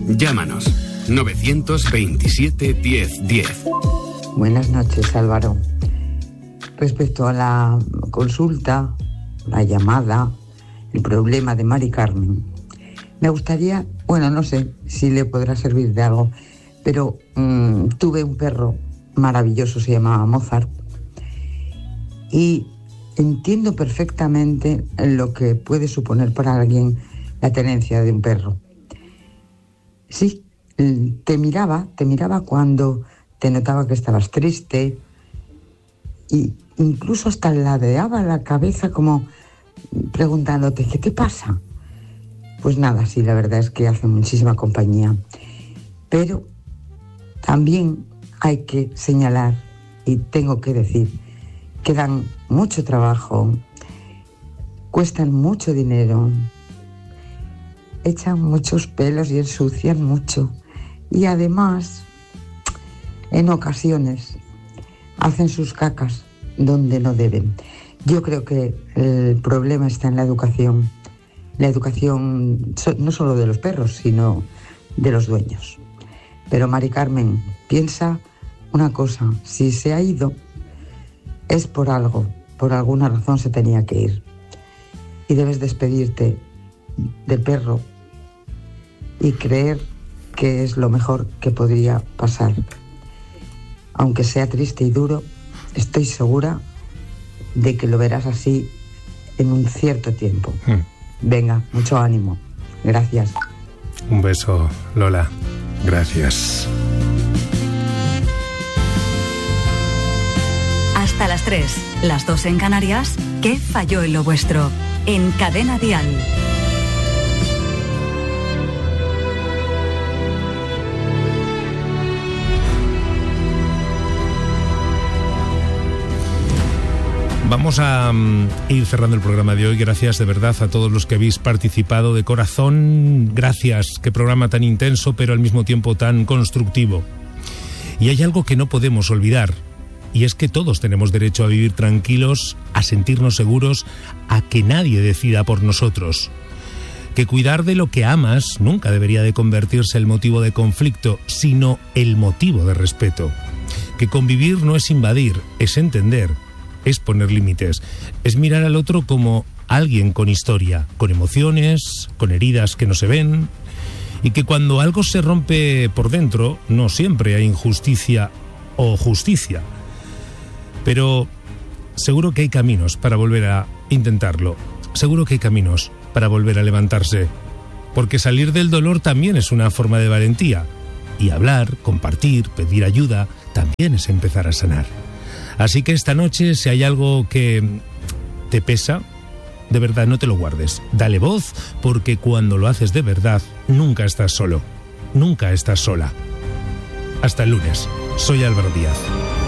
Llámanos 927 10 10. Buenas noches, Álvaro. Respecto a la consulta, la llamada, el problema de Mari Carmen, me gustaría, no sé si le podrá servir de algo, pero tuve un perro maravilloso, se llamaba Mozart, y entiendo perfectamente lo que puede suponer para alguien la tenencia de un perro. Sí, te miraba cuando te notaba que estabas triste, y incluso hasta ladeaba la cabeza como preguntándote, ¿qué te pasa? Pues nada, sí, la verdad es que hace muchísima compañía. Pero también hay que señalar, y tengo que decir, que dan mucho trabajo, cuestan mucho dinero, echan muchos pelos y ensucian mucho. Y además, en ocasiones, hacen sus cacas donde no deben. Yo creo que el problema está en la educación. La educación no solo de los perros, sino de los dueños. Pero Mari Carmen, piensa una cosa, si se ha ido, es por algo, por alguna razón se tenía que ir. Y debes despedirte del perro y creer que es lo mejor que podría pasar. Aunque sea triste y duro, estoy segura de que lo verás así en un cierto tiempo. Venga, mucho ánimo. Gracias. Un beso, Lola. Gracias. Hasta las 3, las 2 en Canarias. ¿Qué falló en lo vuestro? En Cadena Dial. Vamos a ir cerrando el programa de hoy. Gracias de verdad a todos los que habéis participado de corazón. Gracias. Qué programa tan intenso, pero al mismo tiempo tan constructivo. Y hay algo que no podemos olvidar, y es que todos tenemos derecho a vivir tranquilos, a sentirnos seguros, a que nadie decida por nosotros. Que cuidar de lo que amas nunca debería de convertirse en el motivo de conflicto, sino el motivo de respeto. Que convivir no es invadir, es entender. Es poner límites, es mirar al otro como alguien con historia, con emociones, con heridas que no se ven, y que cuando algo se rompe por dentro, no siempre hay injusticia o justicia. Pero seguro que hay caminos para volver a intentarlo, seguro que hay caminos para volver a levantarse, porque salir del dolor también es una forma de valentía, y hablar, compartir, pedir ayuda, también es empezar a sanar. Así que esta noche, si hay algo que te pesa, de verdad no te lo guardes. Dale voz, porque cuando lo haces de verdad, nunca estás solo, nunca estás sola. Hasta el lunes. Soy Álvaro Díaz.